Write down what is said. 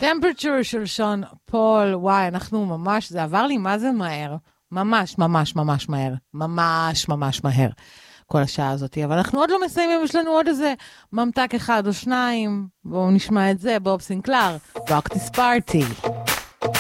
Temperature של שון פול, וואי, אנחנו ממש, זה עבר לי מה זה מהר. ממש, ממש, ממש מהר. ממש, ממש מהר. כל השעה הזאת. אבל אנחנו עוד לא מסיימים, יש לנו עוד איזה ממתק אחד או שניים. בואו נשמע את זה, בוב סינקלר. Rock this party.